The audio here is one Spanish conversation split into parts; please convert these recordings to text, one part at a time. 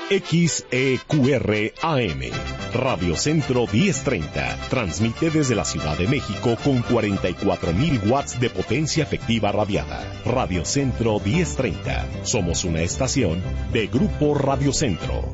XEQR AM, Radio Centro 1030, transmite desde la Ciudad de México con 44,000 watts de potencia efectiva radiada. Radio Centro 1030, somos una estación de Grupo Radio Centro.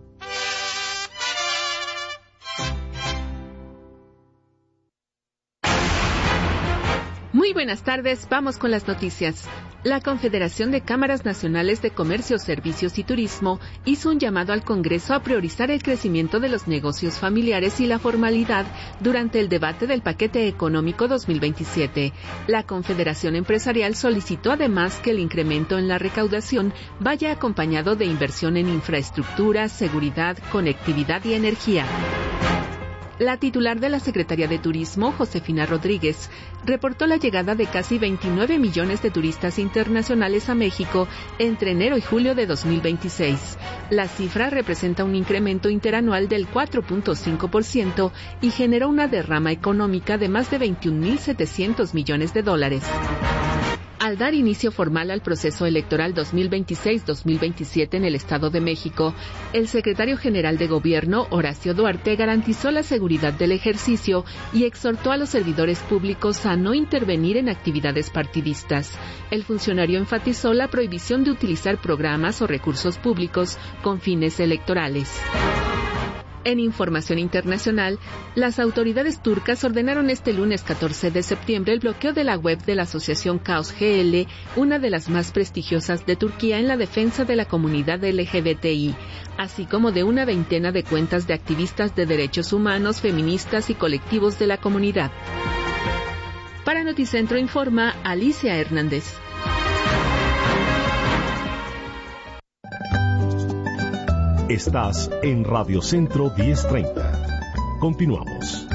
Muy buenas tardes, vamos con las noticias. La Confederación de Cámaras Nacionales de Comercio, Servicios y Turismo hizo un llamado al Congreso a priorizar el crecimiento de los negocios familiares y la formalidad durante el debate del paquete económico 2027. La Confederación Empresarial solicitó además que el incremento en la recaudación vaya acompañado de inversión en infraestructura, seguridad, conectividad y energía. La titular de la Secretaría de Turismo, Josefina Rodríguez, reportó la llegada de casi 29 millones de turistas internacionales a México entre enero y julio de 2026. La cifra representa un incremento interanual del 4.5% y generó una derrama económica de más de 21.700 millones de dólares. Al dar inicio formal al proceso electoral 2026-2027 en el Estado de México, el secretario general de Gobierno, Horacio Duarte, garantizó la seguridad del ejercicio y exhortó a los servidores públicos a no intervenir en actividades partidistas. El funcionario enfatizó la prohibición de utilizar programas o recursos públicos con fines electorales. En información internacional, las autoridades turcas ordenaron este lunes 14 de septiembre el bloqueo de la web de la asociación Caos GL, una de las más prestigiosas de Turquía en la defensa de la comunidad LGBTI, así como de una veintena de cuentas de activistas de derechos humanos, feministas y colectivos de la comunidad. Para Noticentro informa Alicia Hernández. Estás en Radio Centro 1030. Continuamos.